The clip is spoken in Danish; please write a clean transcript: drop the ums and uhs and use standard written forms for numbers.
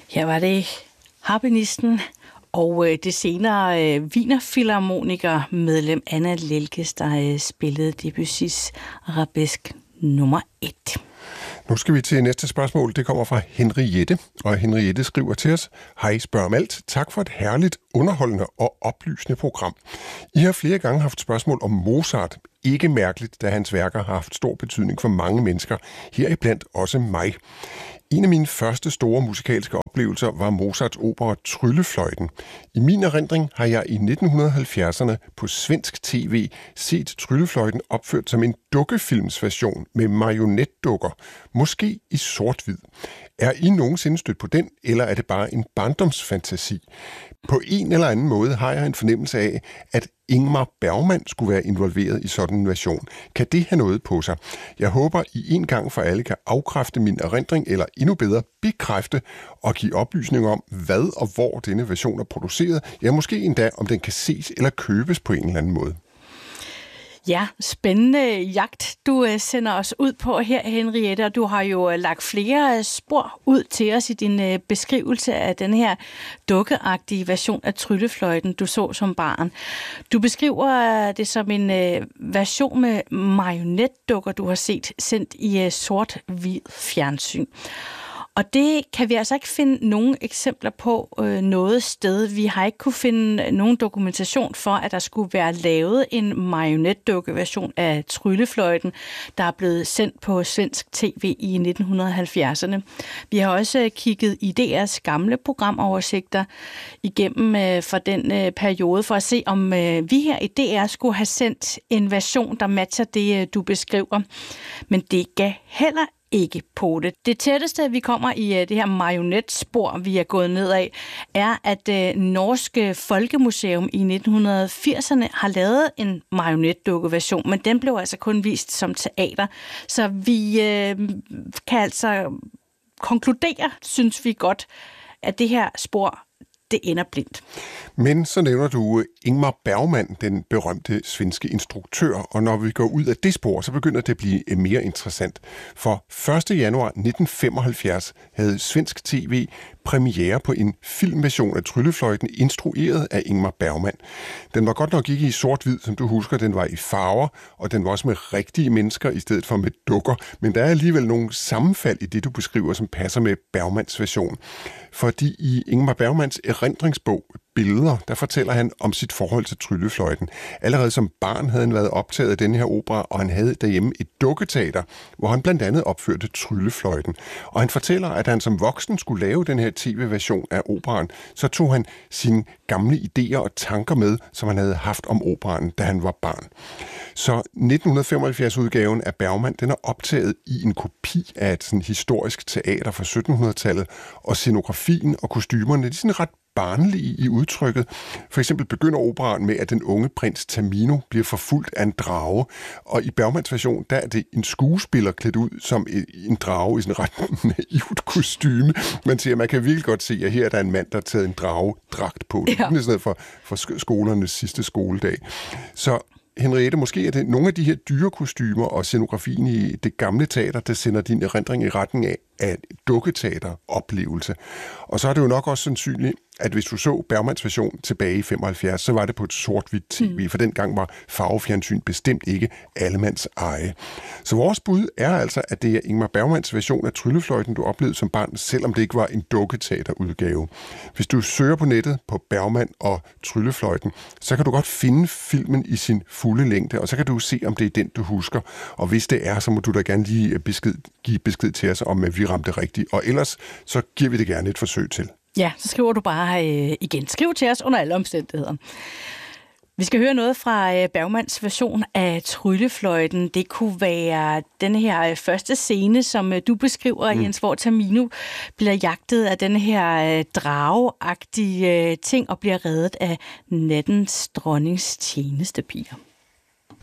Her var det harpenisten og det senere Wiener medlem Anna Lelkes, der spillede Debussys Arabesk nummer 1. Nu skal vi til næste spørgsmål. Det kommer fra Henriette, og Henriette skriver til os: Hej, spørg om alt. Tak for et herligt, underholdende og oplysende program. I har flere gange haft spørgsmål om Mozart. Ikke mærkeligt, da hans værker har haft stor betydning for mange mennesker, heriblandt også mig. En af mine første store musikalske oplevelser var Mozarts opera Tryllefløjten. I min erindring har jeg i 1970'erne på svensk tv set Tryllefløjten opført som en dukkefilmsversion med marionetdukker, måske i sort-hvid. Er I nogensinde stødt på den, eller er det bare en barndomsfantasi? På en eller anden måde har jeg en fornemmelse af, at Ingmar Bergman skulle være involveret i sådan en version. Kan det have noget på sig? Jeg håber, I en gang for alle kan afkræfte min erindring, eller endnu bedre bekræfte og give oplysninger om, hvad og hvor denne version er produceret. Ja, måske endda, om den kan ses eller købes på en eller anden måde. Ja, spændende jagt, du sender os ud på her, Henriette, og du har jo lagt flere spor ud til os i din beskrivelse af den her dukkeagtige version af Tryllefløjten, du så som barn. Du beskriver det som en version med marionetdukker, du har set sendt i sort-hvid fjernsyn. Og det kan vi altså ikke finde nogen eksempler på noget sted. Vi har ikke kunne finde nogen dokumentation for, at der skulle være lavet en marionetdukkeversion af Tryllefløjten, der er blevet sendt på svensk tv i 1970'erne. Vi har også kigget i DR's gamle programoversigter igennem for den periode, for at se, om vi her i DR skulle have sendt en version, der matcher det, du beskriver. Men det gav heller ikke på det. Det tætteste, vi kommer i det her marionetspor, vi er gået ned af, er, at Norske Folkemuseum i 1980'erne har lavet en marionetdukkeversion, men den blev altså kun vist som teater. Så vi kan altså konkludere, synes vi godt, at det her spor, det ender blindt. Men så nævner du Ingmar Bergman, den berømte svenske instruktør, og når vi går ud af det spor, så begynder det at blive mere interessant. For 1. januar 1975 havde svensk tv premiere på en filmversion af Tryllefløjten, instrueret af Ingmar Bergman. Den var godt nok ikke i sort-hvid, som du husker, den var i farver, og den var også med rigtige mennesker i stedet for med dukker, men der er alligevel nogle sammenfald i det, du beskriver, som passer med Bergmans version. Fordi i Ingmar Bergmans erindringsbog Billeder, der fortæller han om sit forhold til Tryllefløjten. Allerede som barn havde han været optaget af denne her opera, og han havde derhjemme et dukketeater, hvor han blandt andet opførte Tryllefløjten. Og han fortæller, at han som voksen skulle lave den her tv-version af operaen, så tog han sine gamle idéer og tanker med, som han havde haft om operaen, da han var barn. Så 1975-udgaven af Bergman, den er optaget i en kopi af et sådan historisk teater fra 1700-tallet, og scenografien og kostymerne, de er sådan ret barnlige i udtrykket. For eksempel begynder operaen med, at den unge prins Tamino bliver forfulgt af en drage, og i Bergmans version, der er det en skuespiller klædt ud som en drage i sådan ret naivt kostyme. Man siger, man kan virkelig godt se, at her er der en mand, der har taget en dragedragt på. Det er sådan for skolernes sidste skoledag. Så Henriette, måske er det nogle af de her dyre kostymer og scenografien i det gamle teater, der sender din erindring i retning af dukketeateroplevelse. Og så er det jo nok også sandsynligt, at hvis du så Bergmans version tilbage i 75, så var det på et sort-hvidt tv, for dengang var farvefjernsyn bestemt ikke allemands eje. Så vores bud er altså, at det er Ingmar Bergmans version af Tryllefløjten, du oplevede som barn, selvom det ikke var en dukketeaterudgave. Hvis du søger på nettet på Bergman og Tryllefløjten, så kan du godt finde filmen i sin fulde længde, og så kan du se, om det er den, du husker. Og hvis det er, så må du da gerne lige give besked til os, om vi ramte rigtigt. Og ellers, så giver vi det gerne et forsøg til. Ja, så skriver du bare igen. Skriv til os under alle omstændigheder. Vi skal høre noget fra Bergmans version af Tryllefløjten. Det kunne være den her første scene, som du beskriver, Jens, hvor Tamino bliver jagtet af den her drageagtige ting og bliver reddet af nattens dronnings tjenestepiger.